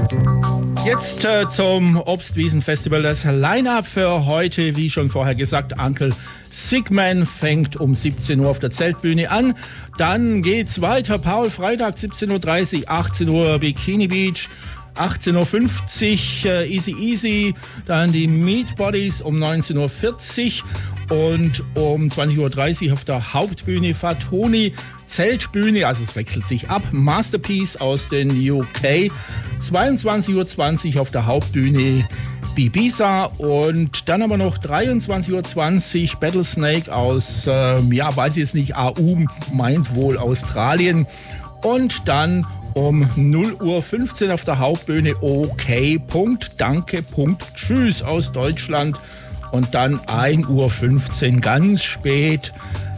Jetzt zum Obstwiesen-Festival. Das Line-Up für heute, wie schon vorher gesagt, Uncle Sigman fängt um 17 Uhr auf der Zeltbühne an. Dann geht's weiter. Paul Freitag 17.30 Uhr, 18 Uhr Bikini Beach. 18.50 Uhr Easy Easy, dann die Meat Bodies um 19.40 Uhr und um 20.30 Uhr auf der Hauptbühne Fatoni Zeltbühne, also es wechselt sich ab, Masterpiece aus den UK, 22.20 Uhr auf der Hauptbühne Ibiza und dann aber noch 23.20 Uhr Battle Snake aus, weiß ich jetzt nicht, AU meint wohl Australien und dann um 0.15 Uhr auf der Hauptbühne OK.Danke.Tschüss aus Deutschland und dann 1.15 Uhr ganz spät